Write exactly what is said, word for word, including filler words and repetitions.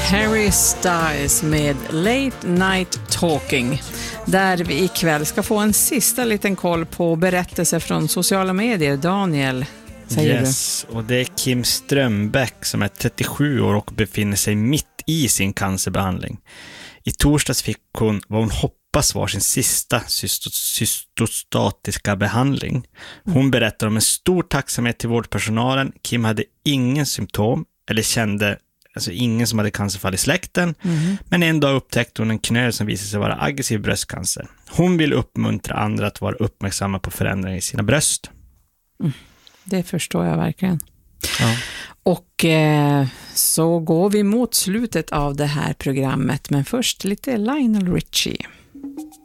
Harry Styles med Late Night Talking, där vi ikväll ska få en sista liten koll på berättelser från sociala medier. Daniel, säger yes, du? Och det är Kim Strömbäck som är trettiosju år och befinner sig mitt i sin cancerbehandling. I torsdags fick hon vad hon hoppas var sin sista cystostatiska behandling. Hon berättar om en stor tacksamhet till vårdpersonalen. Kim hade ingen symptom eller kände Alltså ingen som hade cancerfall i släkten. Mm. Men en dag upptäckte hon en knöl som visade sig vara aggressiv bröstcancer. Hon vill uppmuntra andra att vara uppmärksamma på förändringar i sina bröst. Mm. Det förstår jag verkligen. Ja. Och eh, så går vi mot slutet av det här programmet. Men först lite Lionel Richie.